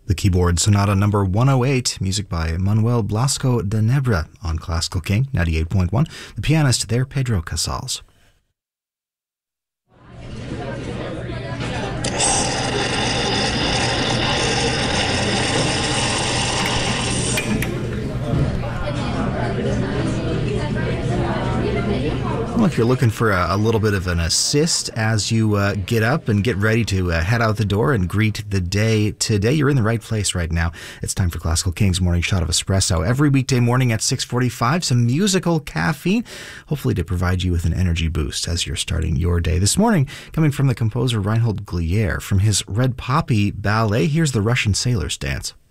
The keyboard sonata number 108, music by Manuel Blasco de Nebra on Classical King 98.1. The pianist there, Pedro Casals. Well, if you're looking for a little bit of an assist as you get up and get ready to head out the door and greet the day today, you're in the right place right now. It's time for Classical King's Morning Shot of Espresso. Every weekday morning at 6:45, some musical caffeine, hopefully to provide you with an energy boost as you're starting your day. This morning, coming from the composer Reinhold Glier, from his Red Poppy Ballet, here's the Russian Sailor's Dance.